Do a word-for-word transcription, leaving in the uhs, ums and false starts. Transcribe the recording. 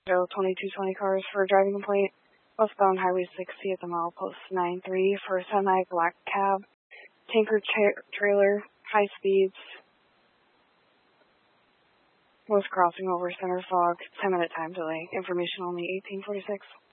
Joe twenty-two twenty cars for a driving complaint. Westbound Highway sixty at the milepost nine three for a semi-black cab. Tanker tra trailer, high speeds. Was crossing over center fog. ten minute time delay. Information only eighteen forty-six.